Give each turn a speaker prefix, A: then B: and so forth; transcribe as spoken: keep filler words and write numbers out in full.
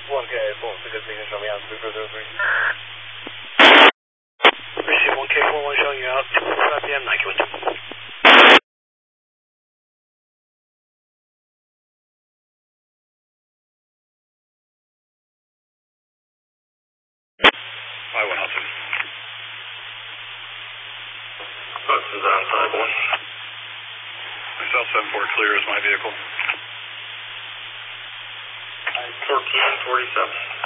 A: one K, full, so good speaking, show me out, three four zero three.
B: Receive one K four one showing you out, two forty-five P M, nine K one two.
C: five one Hudson. Hudson's on five one. Myself seven four clear is my vehicle. fourteen forty-seven.